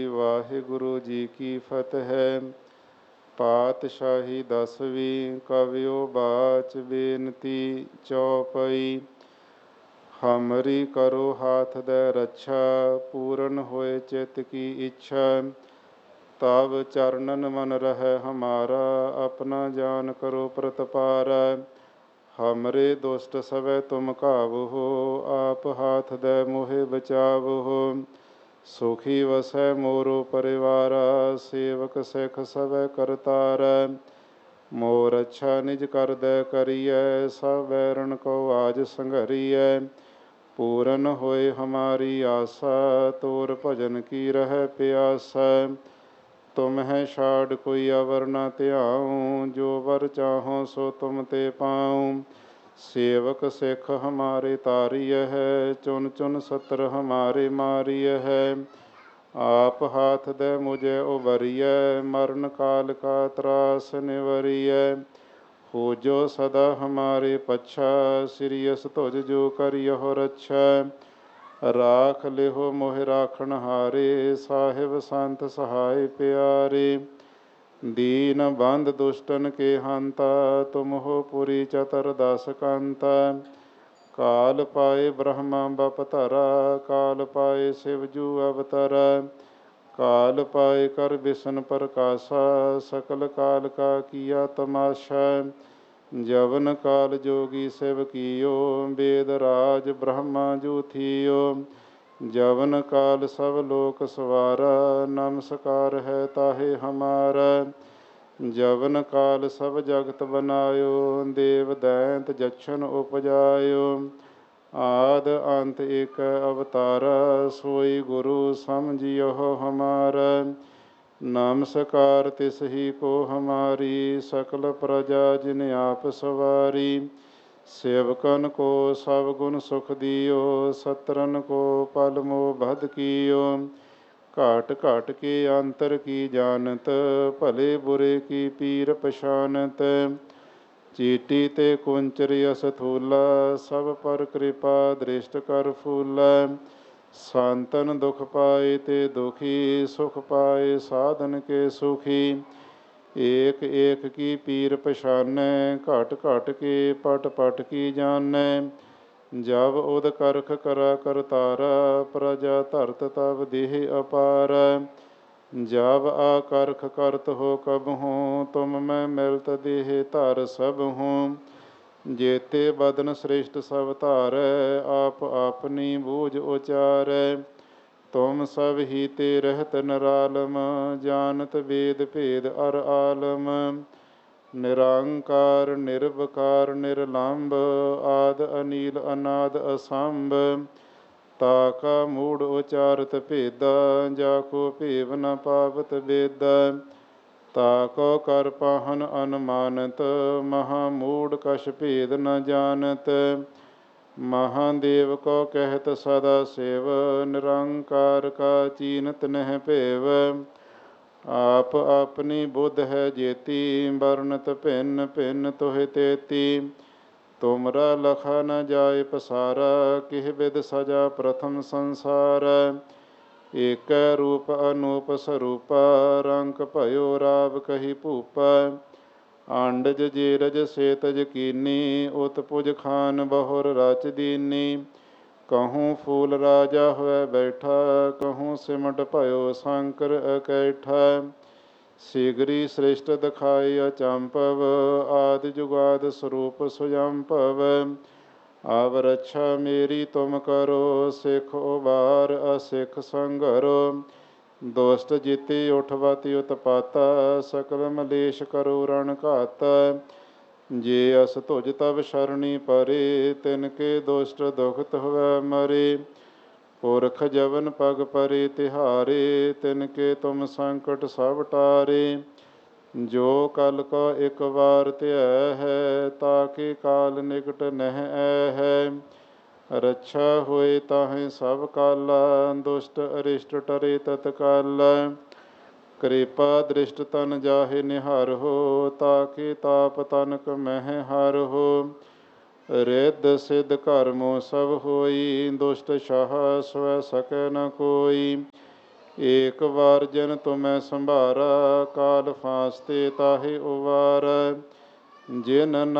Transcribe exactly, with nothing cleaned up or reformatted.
ਵਾਹਿਗੁਰੂ ਜੀ ਕੀ ਫਤਿਹ। ਪਾਤਸ਼ਾਹੀ ਦਸਵੀਂ। ਕਵਿਓ ਬਾਚ ਬੇਨਤੀ ਚੌਪਈ। ਹਮਰੀ ਕਰੋ ਹਾਥ ਦੇ ਰੱਛਾ, ਪੂਰਨ ਹੋਏ ਚਿਤ ਕੀ ਇੱਛਾ। ਤਬ ਚਰਨਨ ਮਨ ਰਹਿ ਹਮਾਰਾ, ਆਪਣਾ ਜਾਨ ਕਰੋ ਪ੍ਰਤਪਾਰਾ। ਹਮਰੇ ਦੁਸ਼ਟ ਸਵੈ ਤੁਮ ਘਾਵਹੋ, ਆਪ ਹਾਥ ਦੇ ਮੋਹਿ ਬਚਾਵਹੋ। ਸੁਖੀ ਵਸੈ ਮੋਰੋ ਪਰਿਵਾਰਾ, ਸੇਵਕ ਸਿੱਖ ਸਵੈ ਕਰਤਾਰੈ। ਮੋਰ ਅੱਛਾ ਨਿਜ ਕਰਦੈ ਕਰੀਐ, ਸਭ ਬੈਰਨ ਕੋ ਆਜ ਸੰਘਰੀਐ। ਪੂਰਨ ਹੋਏ ਹਮਾਰੀ ਆਸਾ, ਤੋਰ ਭਜਨ ਕੀ ਰਹਿ ਪਿਆਸਾ। ਤੁਮਹਿ ਛਾੜ ਕੋਈ ਅਵਰ ਨ ਧਿਆਉ, ਜੋ ਵਰ ਚਾਹੋ ਸੋ ਤੁਮ ਤੇ ਪਾਉ। ਸੇਵਕ ਸਿੱਖ ਹਮਾਰੇ ਤਾਰੀਐ ਹੈ, ਚੁਨ ਚੁਨ ਸਤਰ ਹਮਾਰੇ ਮਾਰੀਐ ਹੈ। ਆਪ ਹਾਥ ਦੇ ਮੁਝੇ ਉਬਰੀਐ, ਮਰਨ ਕਾਲ ਕਾ ਤਰਾਸ ਨਿਵਰੀਐ। ਹੋ ਜੋ ਸਦਾ ਹਮਾਰੇ ਪੱਛਾ, ਸਿਰਿਅਸ ਤੁਜ ਜੋ ਕਰਿਓ ਰੱਛਾ। ਰਾਖ ਲਿਹੋ ਮੋਹਿ ਰਾਖਣ ਹਾਰੇ, ਸਾਹਿਬ ਸੰਤ ਸਹਾਇ ਪਿਆਰੇ। ਦੀਨ ਬੰਧ ਦੁਸ਼ਟਨ ਕੇ ਹੰਤਾ, ਤੁਮ ਹੋ ਪੁਰੀ ਚਤਰ ਦਸ ਕੰਤਾ। ਕਾਲ ਪਾਏ ਬ੍ਰਹਮਾ ਬਪਤਰਾ, ਕਾਲ ਪਾਏ ਸਿਵ ਜੂ ਅਵਤਰਾ। ਕਾਲ ਪਾਏ ਕਰ ਬਿਸ਼ਨ ਪ੍ਰਕਾਸ਼ਾ, ਸਕਲ ਕਾਲ ਕਾ ਕੀਆ ਤਮਾਸ਼ਾ। ਜਵਨ ਕਾਲ ਜੋਗੀ ਸਿਵ ਕੀਓ, ਵੇਦ ਰਾਜ ਬ੍ਰਹਮਾ ਜੂ ਥੀਓ। ਜਵਨ ਕਾਲ ਸਭ ਲੋਕ ਸਵਾਰਾ, ਨਮਸਕਾਰ ਹੈ ਤਾਹੇ ਹਮਾਰਾ। ਜਵਨ ਕਾਲ ਸਭ ਜਗਤ ਬਨਾਇਓ, ਦੇਵ ਦੈਂਤ ਜਛਨ ਉਪਜਾਇਓ। ਆਦ ਅੰਤ ਏਕ ਅਵਤਾਰਾ, ਸੋਈ ਗੁਰੂ ਸਮਝਿਓ ਹਮਾਰਾ। ਨਮਸਕਾਰ ਤਿਸ ਹੀ ਕੋ ਹਮਾਰੀ, ਸਕਲ ਪ੍ਰਜਾ ਜਿਨ ਆਪ ਸਵਾਰੀ। ਸੇਵਕਨ ਕੋ ਸਭ ਗੁਣ ਸੁਖ ਦਿਓ, ਸਤਰਨ ਕੋ ਪਲ ਮੋਹ ਬਧ ਕੀਓ। ਘਾਟ ਘਾਟ ਕੇ ਅੰਤਰ ਕੀ ਜਾਨਤ, ਭਲੇ ਬੁਰੇ ਕੀ ਪੀਰ ਪਛਾਨਤ। ਚੀਟੀ ਤੇ ਕੁੰਚਰ ਅਸਥੂਲਾ, ਸਭ ਪਰ ਕਿਰਪਾ ਦ੍ਰਿਸ਼ਟ ਕਰ ਫੂਲਾ। ਸੰਤਨ ਦੁਖ ਪਾਏ ਤੇ ਦੁਖੀ, ਸੁਖ ਪਾਏ ਸਾਧਨ ਕੇ ਸੁਖੀ। ਏਕ ਏਕ ਕੀ ਪੀਰ ਪਛਾਨੈ, ਘਟ ਘਟ ਕੇ ਪਟ ਪਟ ਕੀ ਜਾਨੈ। ਜਬ ਉਦ ਕਰਖ ਕਰਾ ਕਰਤਾਰਾ, ਪ੍ਰਜਾ ਧਰਤ ਤਬ ਦੇਹ ਅਪਾਰਾ। ਜਬ ਆ ਕਰਖ ਕਰਤ ਹੋ ਕਬਹੂੰ, ਤੁਮ ਮੈਂ ਮਿਲਤ ਦੇਹ ਧਰ ਸਭਹੂੰ। ਜੇਤੇ ਬਦਨ ਸ੍ਰਿਸ਼ਟ ਸਭ ਧਾਰੈ, ਆਪ ਆਪਨੀ ਬੂਝ ਉਚਾਰੈ। ਤੁਮ ਸਭ ਹੀ ਤੇ ਰਹਿਤ ਨਿਰਾਲਮ, ਜਾਨਤ ਵੇਦ ਭੇਦ ਅਰ ਆਲਮ। ਨਿਰੰਕਾਰ ਨਿਰਵਕਾਰ ਨਿਰਲੰਭ, ਆਦ ਅਨੀਲ ਅਨਾਦ ਅਸੰਭ। ਤਾ ਕਾ ਮੂੜ ਉਚਾਰਤ ਭੇਦਾ, ਜਾ ਕੋ ਭੇਵ ਨ ਪਾਵਤ ਵੇਦਾ। ਤਾ ਕੋ ਕਰ ਪਾਹਨ ਅਨੁਮਾਨਤ, ਮਹਾ ਮੂੜ ਕਛ ਭੇਦ ਨ ਜਾਨਤ। ਮਹਾਦੇਵ ਕੋ ਕਹਿਤ ਸਦਾ ਸਿਵ, ਨਿਰੰਕਾਰ ਕਾ ਚੀਨਤ ਨਹਿ ਭੇਵ। ਆਪ ਆਪਣੀ ਬੁੱਧ ਹੈ ਜੇਤੀ, ਵਰਨਤ ਭਿੰਨ ਭਿੰਨ ਤੁਹਿ ਤੇਤੀ। ਤੁਮਰਾ ਲਖਾ ਨ ਜਾਇ ਪਸਾਰਾ, ਕਿਹ ਬਿਦ ਸਜਾ ਪ੍ਰਥਮ ਸੰਸਾਰ। ਏਕੈ ਰੂਪ ਅਨੂਪ ਸਰੂਪਾ, ਰੰਕ ਭਇਓ ਰਾਵ ਕਹੀ ਭੂਪਾ। ਅੰਡਜ ਜੇਰਜ ਸੇਤਜ ਕੀਨੀ, ਉਤ ਪੁਜ ਖਾਨ ਬਹੁਰ ਰਚ ਦੀਨੀ। ਕਹੂੰ ਫੂਲ ਰਾਜਾ ਹੋਇ ਬੈਠਾ, ਕਹੂੰ ਸਿਮਟ ਭਇਓ ਸ਼ੰਕਰ ਅਕੈਠਾ। ਸਿਗਰੀ ਸ੍ਰਿਸ਼ਟ ਦਿਖਾਈ ਅਚੰਭਵ, ਆਦਿ ਜੁਗਾਦ ਸਰੂਪ ਸੁਯੰਭਵ। ਅਵ ਰੱਛਾ ਮੇਰੀ ਤੁਮ ਕਰੋ, ਸਿੱਖ ਉਬਾਰ ਅਸਿੱਖ ਸੰਘਰੋ। ਦੁਸ਼ਟ ਜਿਤੇ ਉਠਵਤ ਉਤਪਾਤਾ, ਸਕਲ ਮਲੇਸ਼ ਕਰੋ ਰਣ ਘਾਤਾ। ਜੇ ਅਸ ਤੁਜ ਤਬ ਸ਼ਰਣੀ ਪਰੇ, ਤਿਨ ਕੇ ਦੁਸ਼ਟ ਦੁਖਤ ਹੋਵੈ ਮਰੇ। ਪੁਰਖ ਜਵਨ ਪਗ ਪਰੇ ਤਿਹਾਰੇ, ਤਿਨ ਕੇ ਤੁਮ ਸੰਕਟ ਸਭ ਟਾਰੇ। ਜੋ ਕਲ ਕੋ ਇਕ ਵਾਰ ਧਿਆਇ ਹੈ, ਤਾ ਕੇ ਕਾਲ ਨਿਕਟ ਨਹਿ ਆਇ ਹੈ। ਰੱਛਾ ਹੋਏ ਤਾਹੇ ਸਭ ਕਾਲਾ, ਦੁਸ਼ਟ ਅਰਿਸ਼ਟ ਟਰੇ ਤਤਕਾਲਾ। ਕਿਰਪਾ ਦ੍ਰਿਸ਼ਟ ਤਨ ਜਾਹੇ ਨਿਹਾਰਹੁ, ਤਾ ਕੇ ਤਾਪ ਤਨਕ ਮਹਿ ਹਾਰਹੁ। ਰਿੱਧ ਸਿੱਧ ਕਰਮੋ ਸਭ ਹੋਈ, ਦੁਸ਼ਟ ਛਾਹ ਸਵੈ ਸਕੈ ਨ ਕੋਈ। ਏਕ ਵਾਰ ਜਨ ਤੁਮੈ ਸੰਭਾਰਾ, ਕਾਲ ਫਾਸਤੇ ਤਾਹੇ ਉਵਾਰੈ। ਜਿਨ